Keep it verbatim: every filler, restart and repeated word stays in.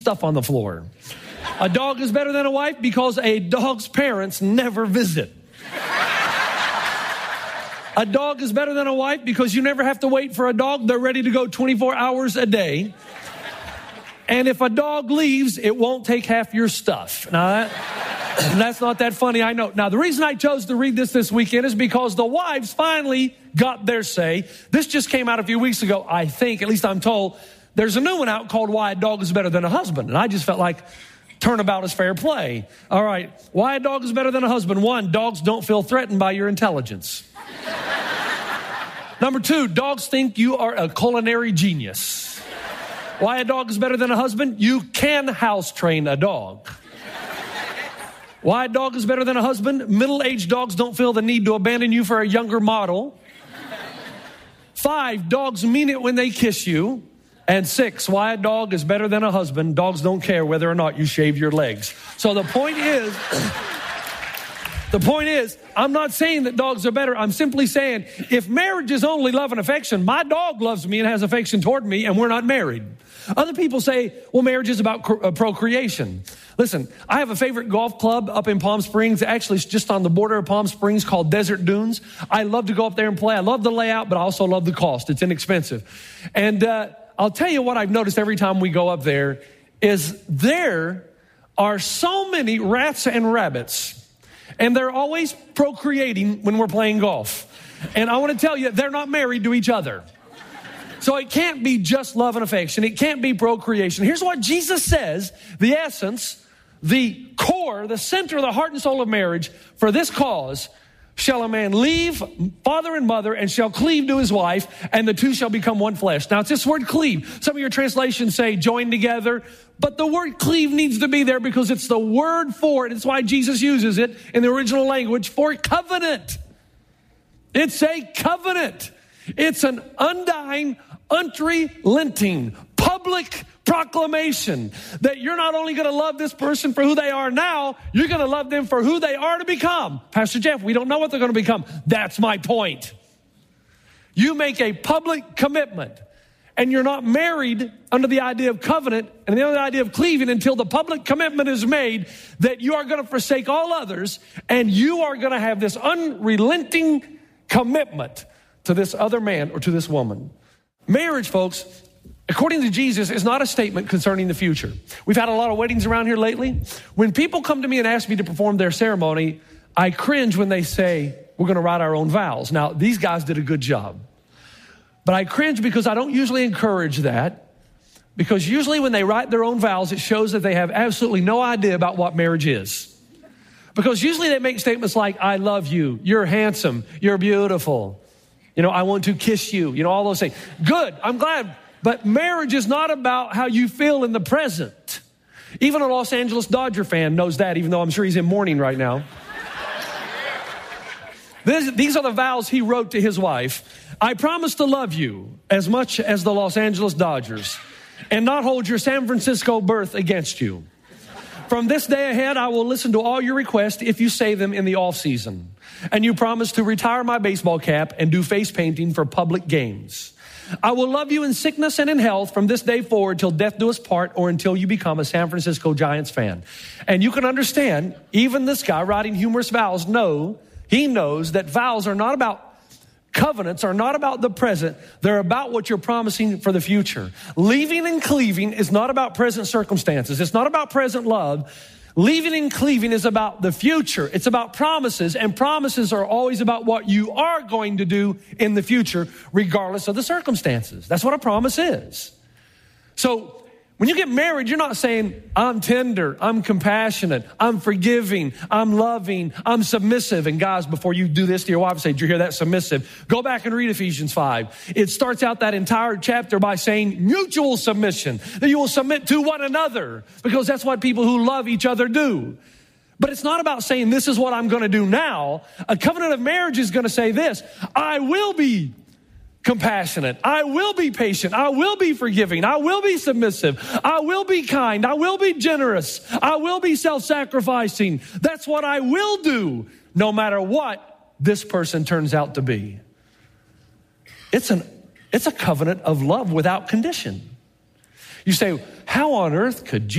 stuff on the floor. A dog is better than a wife because a dog's parents never visit. A dog is better than a wife because you never have to wait for a dog. They're ready to go twenty-four hours a day. And if a dog leaves, it won't take half your stuff. Now, that, that's not that funny, I know. Now, the reason I chose to read this this weekend is because the wives finally got their say. This just came out a few weeks ago, I think, at least I'm told. There's a new one out called Why a Dog is Better Than a Husband. And I just felt like turnabout is fair play. All right, why a dog is better than a husband. One, dogs don't feel threatened by your intelligence. Number two, dogs think you are a culinary genius. Why a dog is better than a husband? You can house train a dog. Why a dog is better than a husband? Middle-aged dogs don't feel the need to abandon you for a younger model. Five, dogs mean it when they kiss you. And six, why a dog is better than a husband? Dogs don't care whether or not you shave your legs. So the point is... The point is, I'm not saying that dogs are better. I'm simply saying if marriage is only love and affection, my dog loves me and has affection toward me and we're not married. Other people say, well, marriage is about uh, procreation. Listen, I have a favorite golf club up in Palm Springs. Actually, it's just on the border of Palm Springs called Desert Dunes. I love to go up there and play. I love the layout, but I also love the cost. It's inexpensive. And uh, I'll tell you what I've noticed every time we go up there is there are so many rats and rabbits. And they're always procreating when we're playing golf. And I want to tell you, they're not married to each other. So it can't be just love and affection. It can't be procreation. Here's what Jesus says, the essence, the core, the center of the heart and soul of marriage. For this cause shall a man leave father and mother and shall cleave to his wife, and the two shall become one flesh. Now, it's this word cleave. Some of your translations say join together. But the word cleave needs to be there because it's the word for it. It's why Jesus uses it in the original language for covenant. It's a covenant. It's an undying, unrelenting, public proclamation that you're not only going to love this person for who they are now, you're going to love them for who they are to become. Pastor Jeff, we don't know what they're going to become. That's my point. You make a public commitment. And you're not married under the idea of covenant and the other idea of cleaving until the public commitment is made that you are going to forsake all others and you are going to have this unrelenting commitment to this other man or to this woman. Marriage, folks, according to Jesus, is not a statement concerning the future. We've had a lot of weddings around here lately. When people come to me and ask me to perform their ceremony, I cringe when they say, we're going to write our own vows. Now, these guys did a good job. But I cringe because I don't usually encourage that. Because usually when they write their own vows, it shows that they have absolutely no idea about what marriage is. Because usually they make statements like, I love you, you're handsome, you're beautiful. You know, I want to kiss you, you know, all those things. Good, I'm glad. But marriage is not about how you feel in the present. Even a Los Angeles Dodger fan knows that, even though I'm sure he's in mourning right now. This, these are the vows he wrote to his wife. I promise to love you as much as the Los Angeles Dodgers and not hold your San Francisco birth against you. From this day ahead, I will listen to all your requests if you say them in the off season. And you promise to retire my baseball cap and do face painting for public games. I will love you in sickness and in health from this day forward till death do us part or until you become a San Francisco Giants fan. And you can understand, even this guy writing humorous vows, know, he knows that vows are not about covenants are not about the present. They're about what you're promising for the future. Leaving and cleaving is not about present circumstances. It's not about present love. Leaving and cleaving is about the future. It's about promises, and promises are always about what you are going to do in the future, regardless of the circumstances. That's what a promise is. So when you get married, you're not saying, I'm tender, I'm compassionate, I'm forgiving, I'm loving, I'm submissive. And guys, before you do this to your wife and say, did you hear that, submissive? Go back and read Ephesians five. It starts out that entire chapter by saying mutual submission, that you will submit to one another, because that's what people who love each other do. But it's not about saying, this is what I'm going to do now. A covenant of marriage is going to say this, I will be compassionate. I will be patient. I will be forgiving. I will be submissive. I will be kind. I will be generous. I will be self-sacrificing. That's what I will do, no matter what this person turns out to be. It's an, it's a covenant of love without condition. You say, how on earth could Jesus